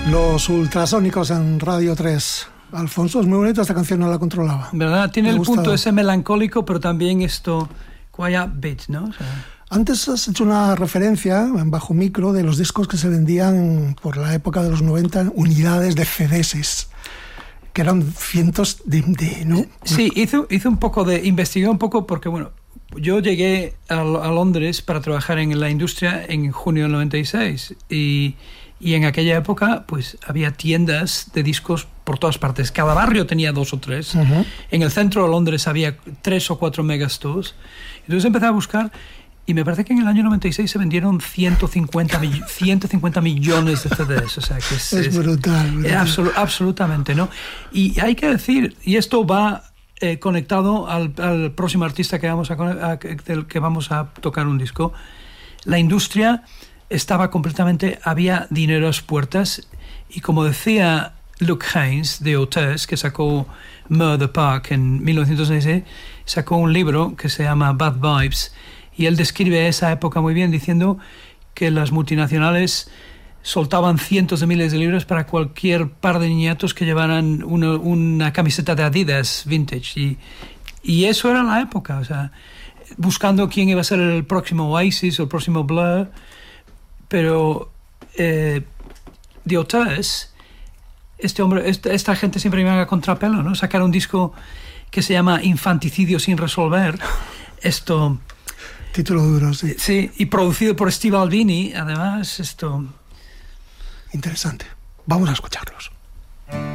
Los Ultrasónicos en Radio 3. Alfonso, es muy bonita esta canción, no la controlaba. ¿Verdad? Tiene el gusta... punto ese melancólico, pero también esto quiet beat, ¿no? O sea... Antes has hecho una referencia en bajo micro de los discos que se vendían por la época de los 90, unidades de CDs, que eran cientos de ¿no? Sí, hice un poco investigué un poco porque, bueno, yo llegué a Londres para trabajar en la industria en junio del 96 y en aquella época pues había tiendas de discos por todas partes. Cada barrio tenía 2 o 3. Uh-huh. En el centro de Londres había 3 o 4 megastores. Entonces empecé a buscar y me parece que en el año 96 se vendieron 150 millones de CDs. O sea, que es brutal. Absolutamente, ¿no? Y hay que decir, y esto va conectado al próximo artista del que vamos a tocar un disco, la industria estaba completamente, había dinero a las puertas, y como decía Luke Hines de Otis, que sacó Murder Park en 1996, sacó un libro que se llama Bad Vibes, y él describe esa época muy bien diciendo que las multinacionales soltaban cientos de miles de libras para cualquier par de niñatos que llevaran una camiseta de Adidas vintage, y eso era la época, o sea, buscando quién iba a ser el próximo Oasis o el próximo Blur. Pero de Otis, esta gente siempre iba a contrapelo, ¿no? Sacar un disco que se llama Infanticidio sin resolver. Título duro, sí. Sí, y producido por Steve Albini, además. Interesante. Vamos a escucharlos.